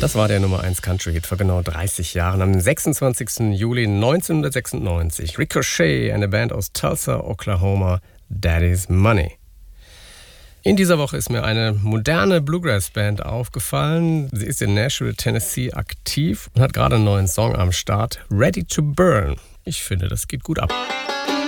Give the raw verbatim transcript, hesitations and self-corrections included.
Das war der Nummer eins Country-Hit vor genau dreißig Jahren, am sechsundzwanzigsten Juli neunzehnhundertsechsundneunzig. Ricochet, eine Band aus Tulsa, Oklahoma, Daddy's Money. In dieser Woche ist mir eine moderne Bluegrass-Band aufgefallen. Sie ist in Nashville, Tennessee aktiv und hat gerade einen neuen Song am Start, Ready to Burn. Ich finde, das geht gut ab.